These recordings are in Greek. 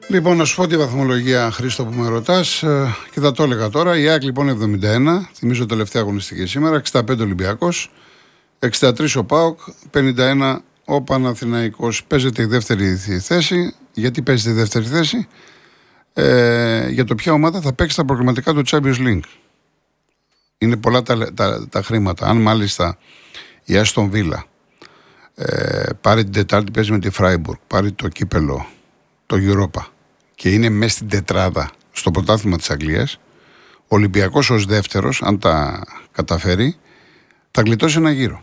Λοιπόν, να σου πω τη βαθμολογία, Χρήστο, που με ρωτάς, και θα το έλεγα τώρα. Η ΑΕΚ λοιπόν 71, θυμίζω τελευταία αγωνιστική σήμερα, 65 Ολυμπιακός, 63 ο ΠΑΟΚ, 51 ο Παναθηναϊκός. Παίζεται η δεύτερη θέση. Γιατί παίζει τη δεύτερη θέση? Για το ποια ομάδα θα παίξει τα προγραμματικά του Champions League. Είναι πολλά τα χρήματα. Αν μάλιστα η Άστον Βίλα πάρει την Τετάρτη, παίζει με τη Φράιμπουργκ, πάρει το κύπελο, το Europa, και είναι μέσα στην τετράδα στο πρωτάθλημα της Αγγλίας, ο Ολυμπιακός ως δεύτερος, αν τα καταφέρει, θα γλιτώσει ένα γύρο.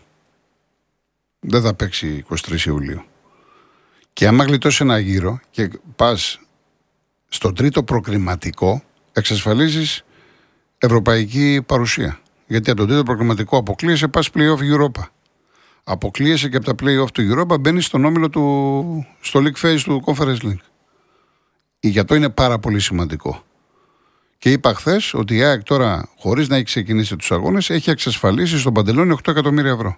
Δεν θα παίξει 23 Ιουλίου. Και άμα γλιτώσει ένα γύρο και πας στο τρίτο προκριματικό, εξασφαλίζεις ευρωπαϊκή παρουσία. Γιατί από το τρίτο προκριματικό αποκλείεσαι, πας play-off Europa. Αποκλείεσαι και από τα play-off του Europa, μπαίνεις στον όμιλο στο League Phase του Conference League. Για το είναι πάρα πολύ σημαντικό. Και είπα χθες ότι η ΑΕΚ τώρα, χωρίς να έχει ξεκινήσει τους αγώνες, έχει εξασφαλίσει στον Παντελόνι 8 εκατομμύρια ευρώ.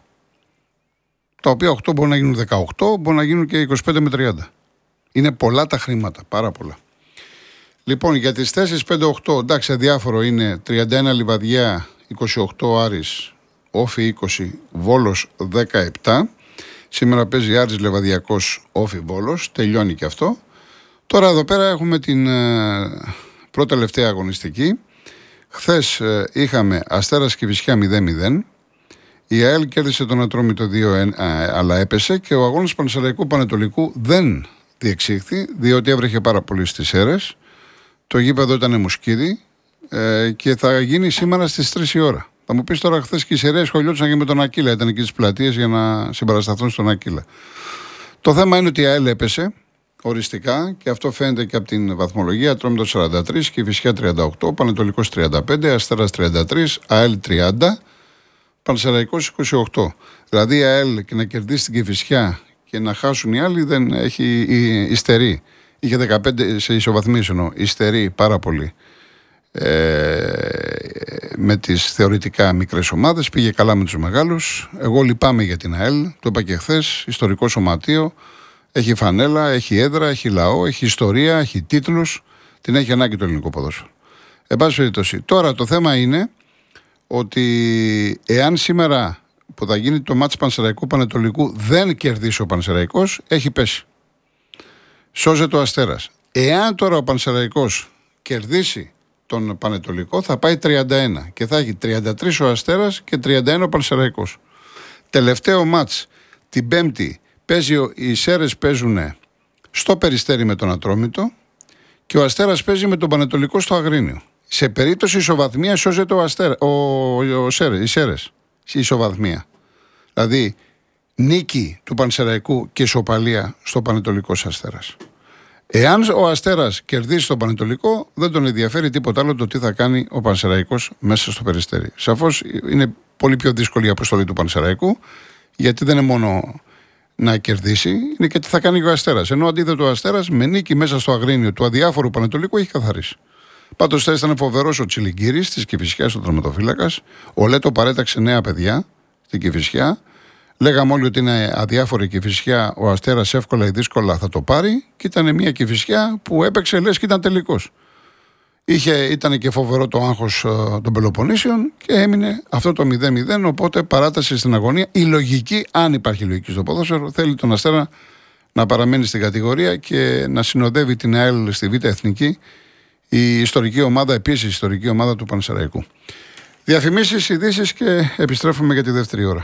Τα οποία 8 μπορεί να γίνουν 18, μπορεί να γίνουν και 25 με 30. Είναι πολλά τα χρήματα, πάρα πολλά. Λοιπόν, για τις θέσεις 5-8, εντάξει, αδιάφορο είναι 31 Λιβαδιά, 28 Άρης, Όφι 20, Βόλος 17. Σήμερα παίζει Άρης Λεβαδιακός, Όφι Βόλος, τελειώνει και αυτό. Τώρα εδώ πέρα έχουμε την πρώτη τελευταία αγωνιστική. Χθες είχαμε Αστέρας Κηφισιά 0-0. Η ΑΕΛ κέρδισε τον Ατρόμητο 2-1, αλλά έπεσε, και ο αγώνας Πανσεραϊκού Πανετολικού δεν διεξήχθη, διότι έβρεχε πάρα πολύ στις Σέρρες. Το γήπεδο ήταν μουσκίδι και θα γίνει σήμερα στις 3 η ώρα. Θα μου πεις τώρα, χθες και οι Σερρές σχολιόντουσαν και με τον Ακύλα, ήταν εκεί στις πλατείες για να συμπαρασταθούν στον Ακύλα. Το θέμα είναι ότι η ΑΕΛ έπεσε οριστικά, και αυτό φαίνεται και από την βαθμολογία. Ατρόμητο 43, Κηφισιά 38, Πανετολικός 35, Αστέρας 33, ΑΕΛ 30, Πανσεραϊκός 28. Δηλαδή η ΑΕΛ και να κερδίσει την Κηφισιά και να χάσουν οι άλλοι δεν έχει, υστερεί. Είχε 15 σε ισοβαθμίες, εννοώ, υστερεί πάρα πολύ. Με τις θεωρητικά μικρές ομάδες, πήγε καλά με τους μεγάλους. Εγώ λυπάμαι για την ΑΕΛ, το είπα και χθες, ιστορικό σωματείο, έχει φανέλα, έχει έδρα, έχει λαό, έχει ιστορία, έχει τίτλους, την έχει ανάγκη το ελληνικό ποδόσφαιρο. Εν πάση περιπτώσει, τώρα το θέμα είναι ότι εάν σήμερα που θα γίνει το μάτς Πανσεραϊκού Πανετολικού δεν κερδίσει ο Πανσεραϊκός, έχει πέσει. Σώζεται ο Αστέρας. Εάν τώρα ο Πανσεραϊκός κερδίσει τον Πανετολικό, θα πάει 31 και θα έχει 33 ο Αστέρας και 31 ο Πανσεραϊκός. Τελευταίο μάτς την Πέμπτη οι Σέρρες παίζουν στο Περιστέρι με τον Ατρόμητο και ο Αστέρας παίζει με τον Πανετολικό στο Αγρίνιο. Σε περίπτωση ισοβαθμία σώζεται οι Σέρρες. Η ισοβαθμία. Δηλαδή νίκη του Πανσεραϊκού και ισοπαλία στο Πανετολικό Αστέρας. Εάν ο Αστέρας κερδίσει τον Πανετολικό, δεν τον ενδιαφέρει τίποτα άλλο το τι θα κάνει ο Πανσεραϊκός μέσα στο Περιστέρι. Σαφώς είναι πολύ πιο δύσκολη η αποστολή του Πανσεραϊκού, γιατί δεν είναι μόνο να κερδίσει, είναι και τι θα κάνει ο Αστέρας. Ενώ αντίθετα ο Αστέρας με νίκη μέσα στο Αγρίνιο του αδιάφορου Πανετολικού έχει καθαρίσει. Πάντως χθες ήταν φοβερός ο Τσιλιγκύρης της Κηφισιάς, ο τερματοφύλακας. Ο Λέτο παρέταξε νέα παιδιά στην Κηφισιά. Λέγαμε όλοι ότι είναι αδιάφορη η Κηφισιά, ο Αστέρας εύκολα ή δύσκολα θα το πάρει, και ήταν μια Κηφισιά που έπαιξε λες και ήταν τελικός. Ήταν και φοβερό το άγχος των Πελοποννήσιων και έμεινε αυτό το 0-0, οπότε παράταση στην αγωνία. Η λογική, αν υπάρχει λογική στο ποδόσφαιρο, θέλει τον Αστέρα να παραμένει στην κατηγορία και να συνοδεύει την ΑΕΛ στη Β' Εθνική, η ιστορική ομάδα, επίσης η ιστορική ομάδα του Πανσεραϊκού. Διαφημίσεις, ειδήσεις και επιστρέφουμε για τη δεύτερη ώρα.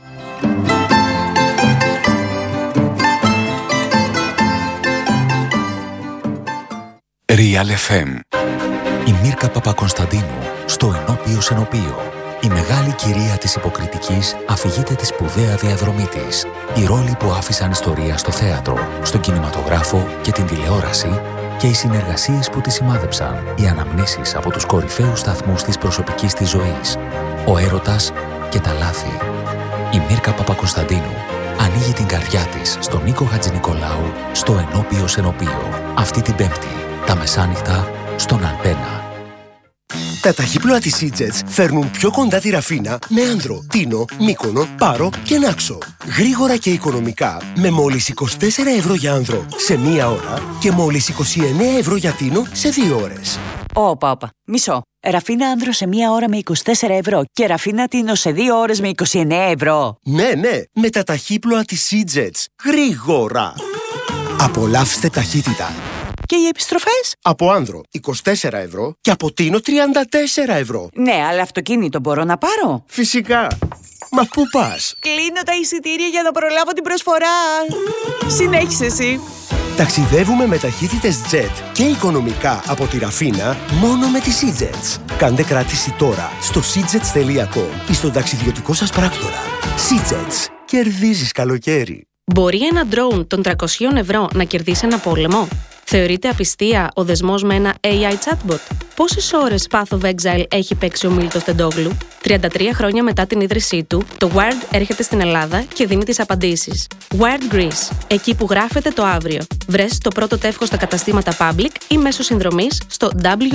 Real FM. Η Μίρκα Παπακωνσταντίνου στο Ενώπιο Ενωπίο. Η μεγάλη κυρία της υποκριτικής αφηγείται τη σπουδαία διαδρομή της. Οι ρόλοι που άφησαν ιστορία στο θέατρο, στον κινηματογράφο και την τηλεόραση, και οι συνεργασίες που τη σημάδεψαν, οι αναμνήσεις από τους κορυφαίους σταθμούς της προσωπικής της ζωής, ο έρωτας και τα λάθη. Η Μίρκα Παπακωνσταντίνου ανοίγει την καρδιά της στον Νίκο Χατζηνικολάου στο Ενώπιο Ενωπίο. Αυτή την Πέμπτη, τα μεσάνυχτα, στον Αντένα. Τα ταχύπλοα της EasyJet φέρνουν πιο κοντά τη Ραφίνα με Άνδρο, Τίνο, Μύκονο, Πάρο και Νάξο. Γρήγορα και οικονομικά με μόλις 24 ευρώ για Άνδρο σε 1 ώρα και μόλις 29 ευρώ για Τίνο σε 2 ώρες. Όπα. Μισό. Ραφίνα Άνδρο σε 1 ώρα με 24 ευρώ και Ραφίνα Τίνο σε 2 ώρες με 29 ευρώ. Ναι, με τα ταχύπλοα της EasyJet. Γρήγορα. Απολαύστε ταχύτητα. Και οι επιστροφές? Από Άνδρο 24 ευρώ και από Τίνο 34 ευρώ. Ναι, αλλά αυτοκίνητο μπορώ να πάρω? Φυσικά. Μα πού πας? Κλείνω τα εισιτήρια για να προλάβω την προσφορά. Συνέχισε εσύ. Ταξιδεύουμε με ταχύτητες jet και οικονομικά από τη Ραφίνα μόνο με τις EasyJet. Κάντε κράτηση τώρα στο seajets.com ή στον ταξιδιωτικό σας πράκτορα. EasyJet. Κερδίζεις καλοκαίρι. Μπορεί ένα drone των 300 ευρώ να κερδίσει ένα πόλεμο? Θεωρείται απιστία ο δεσμός με ένα AI chatbot? Πόσες ώρες Path of Exile έχει παίξει ο Μίλτος Τεντόγλου? 33 χρόνια μετά την ίδρυσή του, το Wired έρχεται στην Ελλάδα και δίνει τις απαντήσεις. Wired Greece, εκεί που γράφεται το αύριο. Βρες το πρώτο τεύχος στα καταστήματα Public ή μέσω συνδρομής στο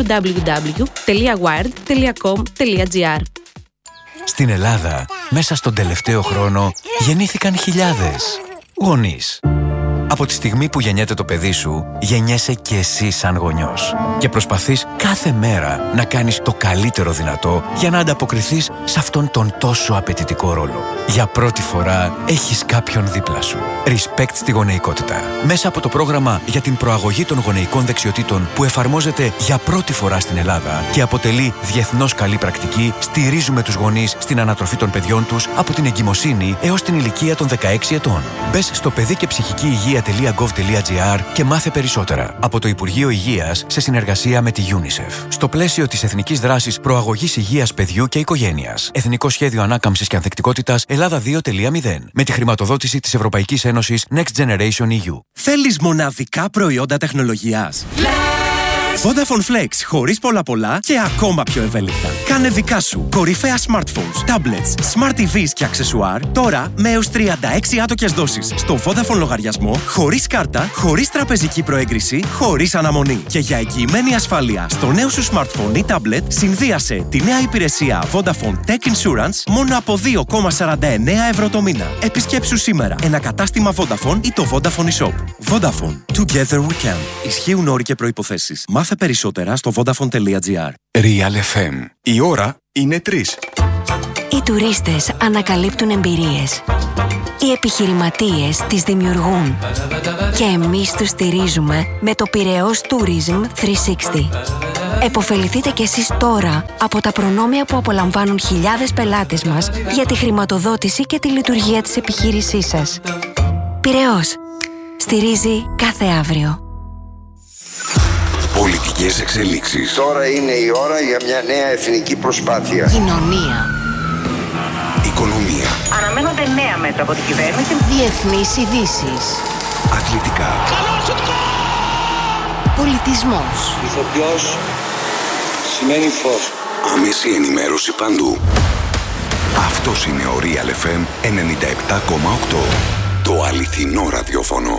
www.wired.com.gr. Στην Ελλάδα, μέσα στον τελευταίο χρόνο, γεννήθηκαν χιλιάδες γονείς. Από τη στιγμή που γεννιέται το παιδί σου, γεννιέσαι και εσύ σαν γονιός. Και προσπαθείς κάθε μέρα να κάνεις το καλύτερο δυνατό για να ανταποκριθείς σε αυτόν τον τόσο απαιτητικό ρόλο. Για πρώτη φορά έχεις κάποιον δίπλα σου. Respect στη γονεϊκότητα. Μέσα από το πρόγραμμα για την προαγωγή των γονεϊκών δεξιοτήτων που εφαρμόζεται για πρώτη φορά στην Ελλάδα και αποτελεί διεθνώς καλή πρακτική, στηρίζουμε τους γονείς στην ανατροφή των παιδιών τους από την εγκυμοσύνη έως την ηλικία των 16 ετών. Μπες στο παιδί και ψυχική υγεία.gov.gr και μάθε περισσότερα από το Υπουργείο Υγείας σε συνεργασία με τη UNICEF. Στο πλαίσιο της Εθνικής Δράσης Προαγωγής Υγείας Παιδιού και Οικογένειας. Εθνικό Σχέδιο Ανάκαμψης και Ανθεκτικότητας Ελλάδα 2.0. Με τη χρηματοδότηση της Ευρωπαϊκής Ένωσης Next Generation EU. Θέλεις μοναδικά προϊόντα τεχνολογίας? Vodafone Flex, χωρίς πολλά και ακόμα πιο ευέλικτα. Κάνε δικά σου κορυφαία smartphones, tablets, smart TVs και αξεσουάρ τώρα με έως 36 άτοκες δόσεις στο Vodafone λογαριασμό, χωρίς κάρτα, χωρίς τραπεζική προέγκριση, χωρίς αναμονή. Και για εγγυημένη ασφάλεια στο νέο σου smartphone ή tablet, συνδύασε τη νέα υπηρεσία Vodafone Tech Insurance μόνο από 2,49 ευρώ το μήνα. Επισκέψου σήμερα ένα κατάστημα Vodafone ή το Vodafone eShop. Vodafone. Together we can. Ισχύουν όροι και προϋποθέσεις. Μάθε περισσότερα στο vodafone.gr. Real FM. Η ώρα είναι 3. Οι τουρίστες ανακαλύπτουν εμπειρίες. Οι επιχειρηματίες τις δημιουργούν. Και εμείς τους στηρίζουμε με το Πειραιώς Tourism 360. Εποφεληθείτε κι εσείς τώρα από τα προνόμια που απολαμβάνουν χιλιάδες πελάτες μας για τη χρηματοδότηση και τη λειτουργία της επιχείρησής σας. Πειραιώς. Στηρίζει κάθε αύριο. Πολιτικές εξελίξεις. Τώρα είναι η ώρα για μια νέα εθνική προσπάθεια. Κοινωνία. Οικονομία. Αναμένονται νέα μέτρα από την κυβέρνηση. Διεθνείς ειδήσεις. Αθλητικά. Πολιτισμός. Ηθοποιός σημαίνει φως. Άμεση ενημέρωση παντού. Αυτός είναι ο Real FM 97,8. Το αληθινό ραδιόφωνο.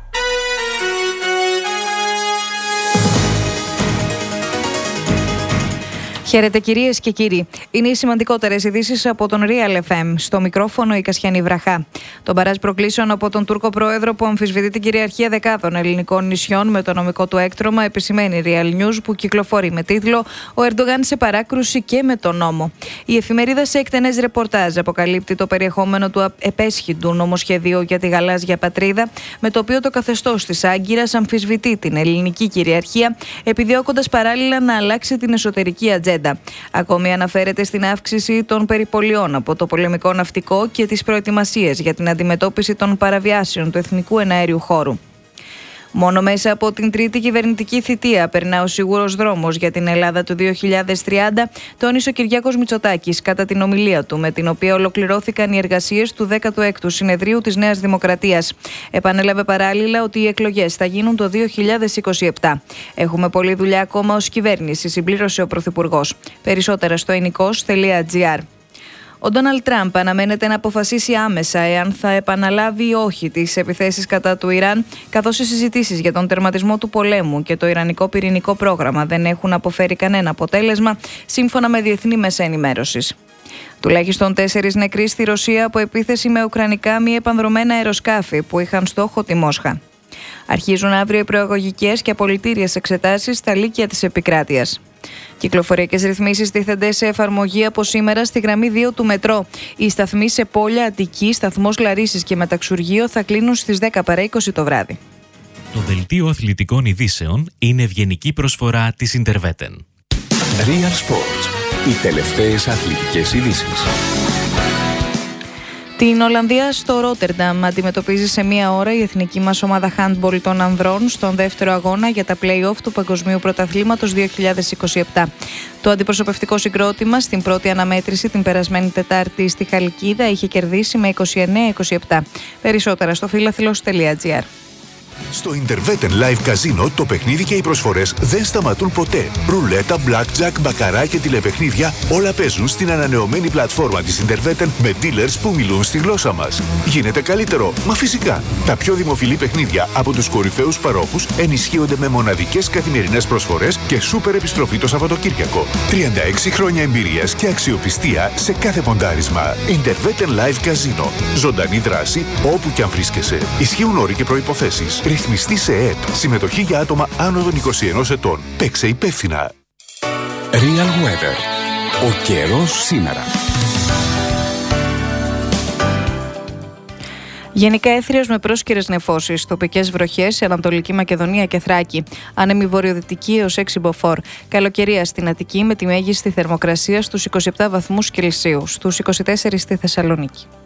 Χαίρετε κυρίες και κύριοι. Είναι οι σημαντικότερες ειδήσεις από τον Real FM. Στο μικρόφωνο η Κασιανή Βραχά. Το μπαράζ προκλήσεων από τον Τούρκο πρόεδρο που αμφισβητεί την κυριαρχία δεκάδων ελληνικών νησιών με το νομικό του έκτρωμα επισημαίνει Real News που κυκλοφορεί με τίτλο «Ο Ερντογάν σε παράκρουση και με τον νόμο». Η εφημερίδα σε εκτενές ρεπορτάζ αποκαλύπτει το περιεχόμενο του επέσχυντου νομοσχεδίου για τη γαλάζια πατρίδα, με το οποίο το καθεστώς της Άγκυρας αμφισβητεί την ελληνική κυριαρχία, επιδιώκοντας παράλληλα να αλλάξει την εσωτερική ατζέντα. Ακόμη αναφέρεται στην αύξηση των περιπολιών από το πολεμικό ναυτικό και τις προετοιμασίες για την αντιμετώπιση των παραβιάσεων του εθνικού εναέριου χώρου. Μόνο μέσα από την τρίτη κυβερνητική θητεία περνά ο σίγουρος δρόμος για την Ελλάδα του 2030, τόνισε ο Κυριάκος Μητσοτάκης κατά την ομιλία του, με την οποία ολοκληρώθηκαν οι εργασίες του 16ου Συνεδρίου της Νέας Δημοκρατίας. Επανέλαβε παράλληλα ότι οι εκλογές θα γίνουν το 2027. Έχουμε πολλή δουλειά ακόμα ως κυβέρνηση, συμπλήρωσε ο Πρωθυπουργός. Περισσότερα στο ενικός.gr. Ο Ντόναλντ Τραμπ αναμένεται να αποφασίσει άμεσα εάν θα επαναλάβει ή όχι τις επιθέσεις κατά του Ιράν, καθώς οι συζητήσεις για τον τερματισμό του πολέμου και το ιρανικό πυρηνικό πρόγραμμα δεν έχουν αποφέρει κανένα αποτέλεσμα, σύμφωνα με διεθνή μέσα ενημέρωσης. Τουλάχιστον 4 νεκροί στη Ρωσία από επίθεση με ουκρανικά μη επανδρομένα αεροσκάφη που είχαν στόχο τη Μόσχα. Αρχίζουν αύριο οι προαγωγικές και απολυτήριες εξετάσεις στα λύκεια της επικράτειας. Κυκλοφοριακές ρυθμίσεις τίθενται σε εφαρμογή από σήμερα στη γραμμή 2 του μετρό. Οι σταθμοί σε Πόλια, Αττική, σταθμός Λαρίσης και Μεταξουργείο θα κλείνουν στις 10 παρά 20 το βράδυ. Το δελτίο αθλητικών ειδήσεων είναι ευγενική προσφορά της Interveten. Real Sports. Οι τελευταίες αθλητικές ειδήσεις. Την Ολλανδία στο Ρότερνταμ αντιμετωπίζει σε μία ώρα η εθνική μας ομάδα handball των ανδρών στον δεύτερο αγώνα για τα play-off του Παγκοσμίου Πρωταθλήματος 2027. Το αντιπροσωπευτικό συγκρότημα στην πρώτη αναμέτρηση την περασμένη Τετάρτη στη Χαλκίδα είχε κερδίσει με 29-27. Περισσότερα στο philathlon.gr. Στο Interveten Live Casino το παιχνίδι και οι προσφορές δεν σταματούν ποτέ. Ρουλέτα, blackjack, μπακαρά και τηλεπαιχνίδια όλα παίζουν στην ανανεωμένη πλατφόρμα της Interveten με dealers που μιλούν στη γλώσσα μας. Γίνεται καλύτερο, μα φυσικά. Τα πιο δημοφιλή παιχνίδια από τους κορυφαίους παρόχους ενισχύονται με μοναδικές καθημερινές προσφορές και σούπερ επιστροφή το Σαββατοκύριακο. 36 χρόνια εμπειρίας και αξιοπιστία σε κάθε ποντάρισμα. Interveten Live Casino. Ζωντανή δράση όπου και αν βρίσκεσαι. Ισχύουν όροι και προϋποθέσεις. Ρυθμιστή σε ΕΕΠ. Συμμετοχή για άτομα άνω των 21 ετών. Παίξε υπεύθυνα. Real Weather. Ο καιρός σήμερα. Γενικά έθριος με πρόσκαιρες νεφώσεις, τοπικές βροχές σε Ανατολική Μακεδονία και Θράκη. Άνεμη βορειοδυτική έως 6 μποφόρ. Καλοκαιρία στην Αττική με τη μέγιστη θερμοκρασία στους 27 βαθμούς Κελσίου, στους 24 στη Θεσσαλονίκη.